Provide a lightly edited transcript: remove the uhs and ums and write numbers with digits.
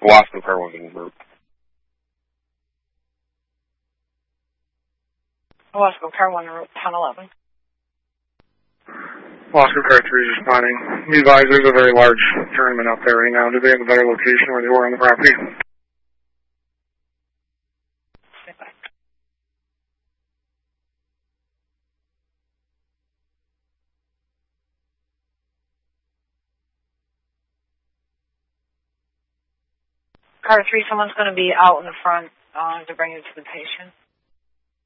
Wasco car 1 in group. Wasco car 1 route 1011. Wasco car 3 is responding. Be advised, there's a very large tournament out there right now. Do they have a better location where they were on the property? Car 3, someone's going to be out in the front to bring you to the patient.